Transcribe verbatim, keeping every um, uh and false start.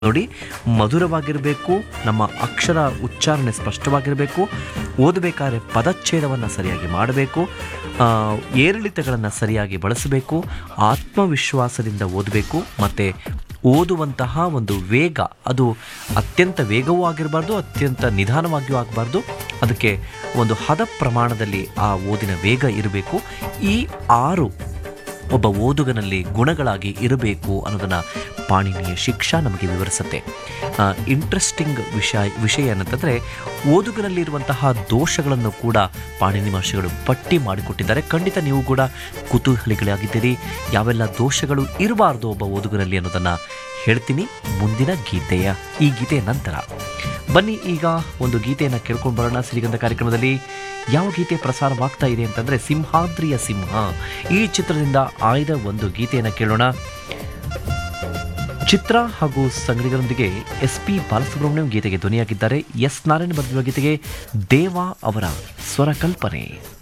ನೋಡಿ, ಮಧುರವಾಗಿರಬೇಕು, ನಮ್ಮ ಅಕ್ಷರ ಉಚ್ಚಾರಣೆ ಸ್ಪಷ್ಟವಾಗಿರಬೇಕು, ಓದಬೇಕಾದ್ರೆ ಪದಚ್ಛೇದವನ್ನು ಸರಿಯಾಗಿ ಮಾಡಬೇಕು, ಏರಿಳಿತಗಳನ್ನು ಸರಿಯಾಗಿ ಬಳಸಬೇಕು, ಆತ್ಮವಿಶ್ವಾಸದಿಂದ ಓದಬೇಕು, ಮತ್ತು ಓದುವಂತಹ ಒಂದು ವೇಗ ಅದು ಅತ್ಯಂತ ವೇಗವೂ ಆಗಿರಬಾರ್ದು, ಅತ್ಯಂತ ನಿಧಾನವಾಗಿಯೂ ಆಗಬಾರ್ದು. ಅದಕ್ಕೆ ಒಂದು ಹದ ಪ್ರಮಾಣದಲ್ಲಿ ಆ ಓದಿನ ವೇಗ ಇರಬೇಕು. ಈ ಆರು ಒಬ್ಬ ಓದುಗನಲ್ಲಿ ಗುಣಗಳಾಗಿ ಇರಬೇಕು ಅನ್ನೋದನ್ನು ಪಾಣಿನಿಯ ಶಿಕ್ಷಾ ನಮಗೆ ವಿವರಿಸುತ್ತೆ. ಇಂಟ್ರೆಸ್ಟಿಂಗ್ ವಿಷಯ ವಿಷಯ ಏನಂತಂದರೆ, ಓದುಗನಲ್ಲಿರುವಂತಹ ದೋಷಗಳನ್ನು ಕೂಡ ಪಾಣಿನಿ ಮಹರ್ಷಿಗಳು ಪಟ್ಟಿ ಮಾಡಿಕೊಟ್ಟಿದ್ದಾರೆ. ಖಂಡಿತ ನೀವು ಕೂಡ ಕುತೂಹಲಿಗಳಾಗಿದ್ದೀರಿ, ಯಾವೆಲ್ಲ ದೋಷಗಳು ಇರಬಾರ್ದು ಒಬ್ಬ ಓದುಗನಲ್ಲಿ ಅನ್ನೋದನ್ನು ಹೇಳ್ತೀನಿ ಮುಂದಿನ ಗೀತೆಯ ಈ ಗೀತೆಯ ನಂತರ. ಬನ್ನಿ ಈಗ ಒಂದು ಗೀತೆಯನ್ನು ಕೇಳ್ಕೊಂಡು ಬರೋಣ. ಸಿರಿಗಂಧ ಕಾರ್ಯಕ್ರಮದಲ್ಲಿ ಯಾವ ಗೀತೆ ಪ್ರಸಾರವಾಗ್ತಾ ಇದೆ ಅಂತಂದರೆ, ಸಿಂಹಾದ್ರಿಯ ಸಿಂಹ ಈ ಚಿತ್ರದಿಂದ ಆಯ್ದ ಒಂದು ಗೀತೆಯನ್ನು ಕೇಳೋಣ. ಚಿತ್ರ ಹಾಗೂ ಸಂಗಡಿಗರೊಂದಿಗೆ ಎಸ್ ಪಿ ಬಾಲಸುಬ್ರಹ್ಮಣ್ಯಂ ಗೀತೆಗೆ ಧ್ವನಿಯಾಗಿದ್ದಾರೆ. ಎಸ್ ನಾರಾಯಣ ಬರೆದಿರುವ ಗೀತೆಗೆ ದೇವಾ ಅವರ ಸ್ವರ ಕಲ್ಪನೆ.